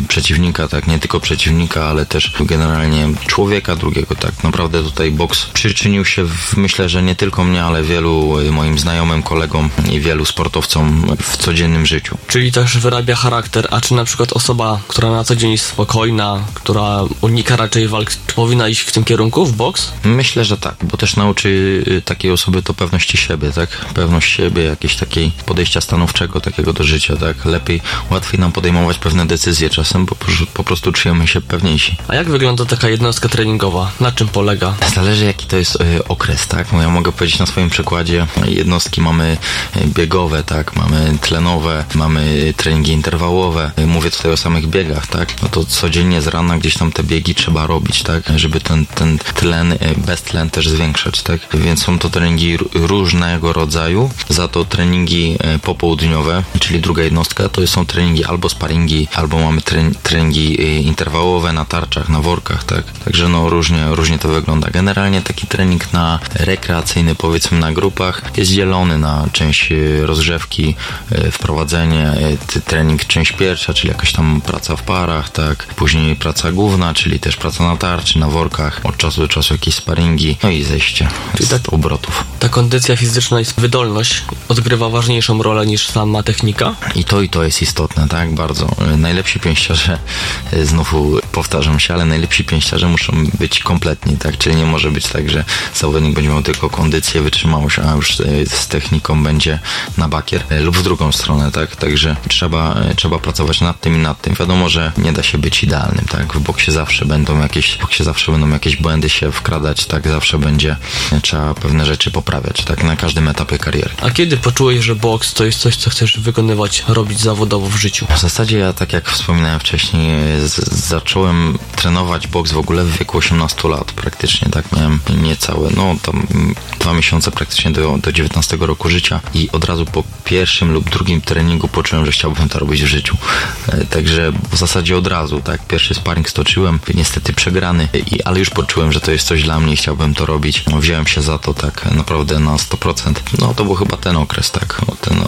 przeciwnika, tak, nie tylko przeciwnika, ale też generalnie człowieka drugiego, tak. Naprawdę tutaj boks przyczynił się, myślę, że nie tylko mnie, ale wielu moim znajomym, kolegom i wielu sportowcom w codziennym życiu. Czyli też wyrabia charakter, a czy na przykład osoba, która na co dzień jest spokojna, która unika raczej walk, czy powinna iść w tym kierunku, w boks? Myślę, że tak, bo też nauczy takiej osoby to pewności siebie, tak? Pewność siebie, jakieś takiej podejścia stanowczego takiego do życia, tak? Łatwiej nam podejmować pewne decyzje czasem, bo po prostu czujemy się pewniejsi. A jak wygląda taka jednostka treningowa? Na czym polega? Zależy jaki to jest okres, tak? Ja mogę powiedzieć na swoim przykładzie, jednostki mamy biegowe, tak? Mamy tlenowe, mamy treningi interwałowe. Mówię tutaj o samych biegach, tak? No to codziennie z rana gdzieś tam te biegi trzeba robić, tak? Żeby ten tlen, beztlen też zwiększać, tak? Więc są to treningi różnego rodzaju, za to treningi popołudniowe, czyli druga jednostka, to są treningi albo sparingi, albo mamy treningi interwałowe na tarczach, na workach, tak? Także no różnie to wygląda. Generalnie taki trening rekreacyjny, powiedzmy na grupach, jest dzielony na część rozgrzewki, wprowadzenie, trening część pierwsza, czyli jakaś tam praca w parach, tak? Później praca główna, czyli też praca na tarczy, na workach, od czasu do czasu jakieś sparingi, no i zejście z obrotów. Ta kondycja fizyczna i wydolność odgrywa ważniejszą rolę niż sama technika? I to jest istotne, tak? Bardzo. Najlepsi pięściarze, znowu powtarzam się, ale najlepsi pięściarze muszą być kompletni, tak? Czyli nie może być tak, że zawodnik będzie miał tylko kondycję, wytrzymałość, a już z techniką będzie na bakier lub w drugą stronę, tak? Także trzeba pracować nad tym i nad tym. Wiadomo, że nie da się być idealnym, tak? W boksie zawsze będą jakieś błędy się wkradać, tak? Zawsze trzeba pewne rzeczy poprawiać, tak? Na każdym etapie kariery. A kiedy poczułeś, że boks to jest coś, co chcesz wykonywać, robić zawodowo w życiu? W zasadzie ja, tak jak wspominałem wcześniej, zacząłem trenować boks w ogóle w wieku 18 lat praktycznie, tak? Miałem niecałe, tam 2 miesiące praktycznie do 19 roku życia i od razu po pierwszym lub drugim treningu poczułem, że chciałbym to robić w życiu. Także w zasadzie od razu, tak? Pierwszy sparring stoczyłem, niestety przegrany, ale już poczułem, że to jest coś dla mnie i chciałbym to robić. Wziąłem się za to tak naprawdę na 100%. No to był chyba ten okres, tak?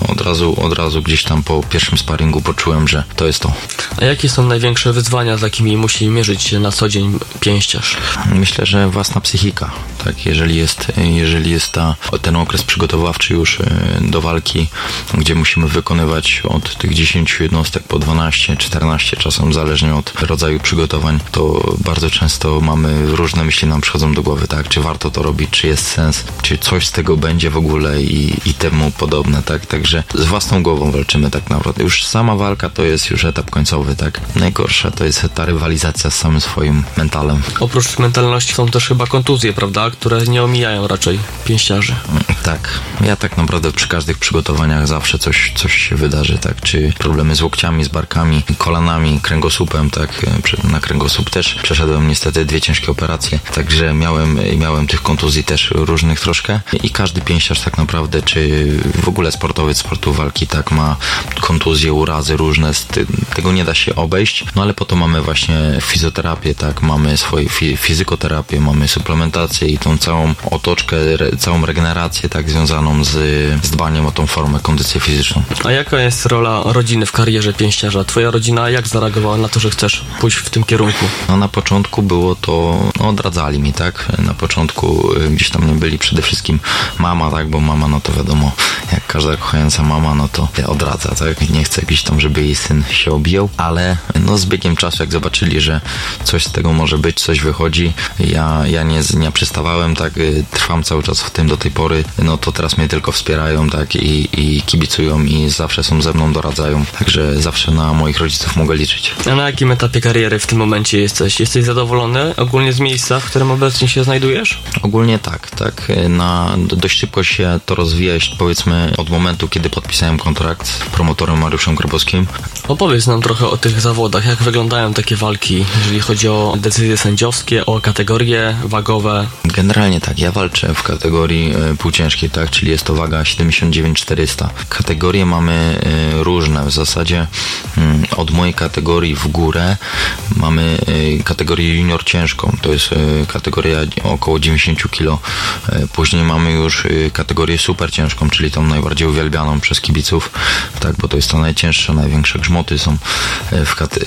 Od razu gdzieś tam po pierwszym sparingu poczułem, że to jest to. A jakie są największe wyzwania, z jakimi musi mierzyć się na co dzień pięściarz? Myślę, że własna psychika, tak? Jeżeli jest ten okres przygotowawczy już do walki, gdzie musimy wykonywać od tych 10 jednostek po 12, 14 czasem, zależnie od rodzaju przygotowań, to bardzo często mamy różne myśli nam przychodzą do głowy, tak? Czy warto to robić, czy jest sens, czy coś z tego będzie w ogóle i temu podobne, tak? Także z własną głową walczymy tak naprawdę. Już sama walka to jest już etap końcowy, tak? Najgorsza to jest ta rywalizacja z samym swoim mentalem. Oprócz mentalności są też chyba kontuzje, prawda? Które nie omijają raczej pięściarzy. Tak. Ja tak naprawdę przy każdych przygotowaniach zawsze coś się wydarzy, tak? Czy problemy z łokciami, z barkami, kolanami, kręgosłupem, tak? Na kręgosłup też przeszedłem niestety 2 ciężkie operacje, także miałem tych kontuzji też różnych troszkę i każdy pięściarz tak naprawdę, czy w ogóle sportowiec sportu walki, tak? Ma kontuzje, urazy różne, tego nie da się obejść, no ale po to mamy właśnie fizjoterapię, tak? Mamy swoje fizykoterapię, mamy suplementację i tą całą otoczkę, całą regenerację, tak? Związaną z dbaniem o tą formę, kondycję fizyczną. A jaka jest rola rodziny w karierze pięściarza? Twoja rodzina jak zareagowała na to, że chcesz pójść w tym kierunku? No na początku było to, odradzali mi, tak? Na początku gdzieś tam nie byli, przede wszystkim mama, tak? Bo mama, no to wiadomo, jak każda kochająca mama, no to odradza, tak? Nie chce gdzieś tam, żeby jej syn się obijał, ale no z biegiem czasu, jak zobaczyli, że coś z tego może być, coś wychodzi, ja nie przystawałem, tak? Trwam cały czas w tym do tej pory, no to teraz mnie tylko wspierają, tak? I kibicują i zawsze są ze mną, doradzają, także zawsze na moich rodziców mogę liczyć. A na jakim etapie kariery w tym momencie jesteś? Jesteś zadowolony ogólnie z miejsca, w którym obecnie się znajdujesz? Ogólnie tak. Dość szybko się to rozwija, powiedzmy od momentu, kiedy podpisałem kontrakt z promotorem Mariuszem Grabowskim. Opowiedz nam trochę o tych zawodach, jak wyglądają takie walki, jeżeli chodzi o decyzje sędziowskie, o kategorie wagowe. Generalnie tak, ja walczę w kategorii półciężkiej, tak, czyli jest to waga 79-400. Kategorie mamy różne, w zasadzie od mojej kategorii w górę mamy kategorię junior ciężką, to jest kategoria około 90 kg. Później mamy już kategorię super ciężką, czyli tą najbardziej uwielbianą przez kibiców, tak, bo to jest ta najcięższa, największe grzmoty są